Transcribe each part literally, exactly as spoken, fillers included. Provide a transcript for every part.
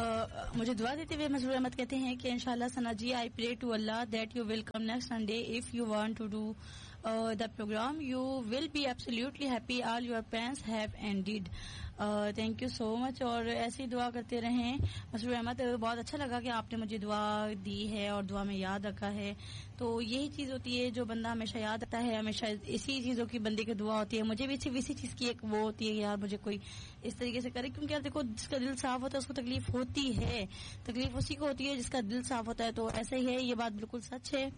مجھے دعا دیتے ہوئے مسرور احمد کہتے ہیں کہ انشاءاللہ ثنا جی آئی pray to Allah that you will come next Sunday if you want to do the program you will be absolutely happy all your plans have ended. Thank you so مچ. اور ایسے ہی دعا کرتے رہیں مسرور احمد. بہت اچھا لگا کہ آپ نے مجھے دعا دی ہے اور دعا میں یاد رکھا ہے. تو یہی چیز ہوتی ہے جو بندہ ہمیشہ یاد رکھتا ہے, ہمیشہ اسی چیزوں کی بندے کی دعا ہوتی ہے. مجھے بھی صرف اسی چیز کی ایک وہ ہوتی ہے یار مجھے کوئی اس طریقے سے کرے, کیونکہ یار دیکھو جس کا دل صاف ہوتا ہے اس کو تکلیف ہوتی ہے, تکلیف اسی کو ہوتی ہے جس کا دل صاف ہوتا ہے. تو ایسے ہی ہے, یہ بات بالکل سچ ہے.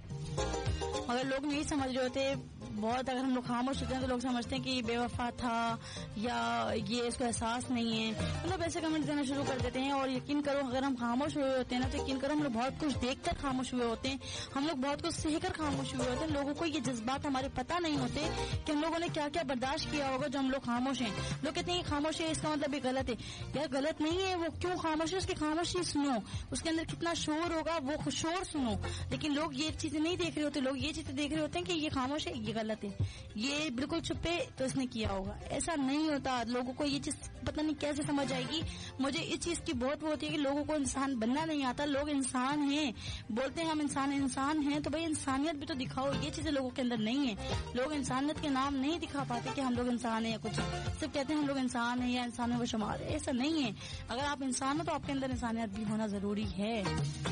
اگر لوگ نہیں سمجھ رہے ہوتے, بہت اگر ہم لوگ خاموش ہوتے ہیں تو لوگ سمجھتے ہیں کہ یہ بے وفا تھا یا یہ اس کو احساس نہیں ہے, مطلب ایسے کمنٹ دینا شروع کر دیتے ہیں. اور یقین کرو اگر ہم خاموش ہوئے ہوتے ہیں نا تو یقین کرو ہم لوگ بہت کچھ دیکھ کر خاموش ہوئے ہوتے ہیں, ہم لوگ بہت کچھ سہ کر خاموش ہوئے ہوتے ہیں. لوگوں کو یہ جذبات ہمارے پتہ نہیں ہوتے کہ ہم لوگوں نے کیا کیا برداشت کیا ہوگا جو ہم لوگ خاموش ہیں. لوگ کہتے ہیں خاموش ہے اس کا مطلب یہ غلط ہے. یار غلط نہیں ہے, وہ کیوں خاموش ہے اس کی خاموشی سنو, اس کے اندر کتنا شور ہوگا وہ شور سنو. لیکن لوگ یہ چیزیں نہیں دیکھ رہے ہوتے, لوگ یہ چیزیں دیکھ رہے ہوتے ہیں کہ یہ خاموش ہے یہ غلط ہے, یہ بالکل چھپے تو اس نے کیا ہوگا. ایسا نہیں ہوتا. لوگوں کو یہ چیز پتہ نہیں کیسے سمجھ آئے گی. مجھے اس چیز کی بہت وہ ہوتی ہے کہ لوگوں کو انسان بننا نہیں آتا. لوگ انسان ہیں, بولتے ہیں ہم انسان انسان ہیں, تو بھائی انسانیت بھی تو دکھاؤ. یہ چیزیں لوگوں کے اندر نہیں ہے. لوگ انسانیت کے نام نہیں دکھا پاتے کہ ہم لوگ انسان ہیں یا کچھ, صرف کہتے ہیں ہم لوگ انسان ہیں یا انسان میں وہ شمار ہے. ایسا نہیں ہے. اگر آپ انسان ہو تو آپ کے اندر انسانیت بھی ہونا ضروری ہے.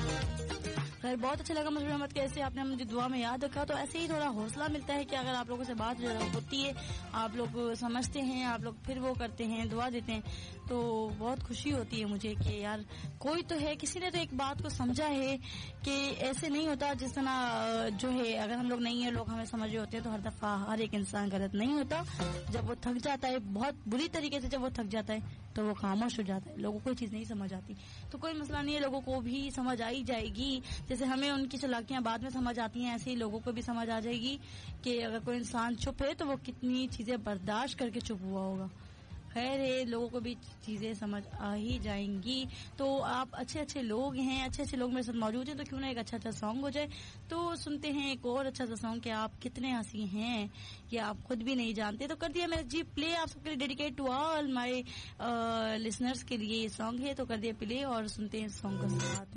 خیر بہت اچھا لگا مسرور احمد کیسے آپ نے مجھے دعا میں یاد رکھا. تو ایسے ہی تھوڑا حوصلہ ملتا ہے کہ اگر آپ لوگوں سے بات ہوتی ہے, آپ لوگ سمجھتے ہیں, آپ لوگ پھر وہ کرتے ہیں, دعا دیتے ہیں, تو بہت خوشی ہوتی ہے مجھے کہ یار کوئی تو ہے, کسی نے تو ایک بات کو سمجھا ہے کہ ایسے نہیں ہوتا جس طرح جو ہے. اگر ہم لوگ نہیں ہیں, لوگ ہمیں سمجھ رہے ہوتے ہیں, تو ہر دفعہ ہر ایک انسان غلط نہیں ہوتا. جب وہ تھک جاتا ہے بہت بری طریقے سے, جب وہ تھک جاتا ہے تو وہ خاموش ہو جاتا ہے. لوگوں کو یہ چیز نہیں سمجھ آتی, تو کوئی مسئلہ نہیں ہے, لوگوں کو بھی سمجھ آئی جائے گی. جیسے ہمیں ان کی چالاکیاں بعد میں سمجھ آتی ہیں, ایسے ہی لوگوں کو بھی سمجھ آ جائے گی کہ اگر کوئی انسان چپ ہے تو وہ کتنی چیزیں برداشت کر کے چپ ہوا ہوگا. خیر ہے, لوگوں کو بھی چیزیں سمجھ آ ہی جائیں گی. تو آپ اچھے اچھے لوگ ہیں, اچھے اچھے لوگ میرے ساتھ موجود ہیں, تو کیوں نہ ایک اچھا اچھا سانگ ہو جائے. تو سنتے ہیں ایک اور اچھا سا سانگ کہ آپ کتنے ہنسی ہیں کہ آپ خود بھی نہیں جانتے. تو کر دیا میں جی پلے آپ سب کے لیے, dedicate to all my listeners کے لیے یہ سانگ ہے. تو کر دیا پلے اور سنتے ہیں سانگ کا ساتھ.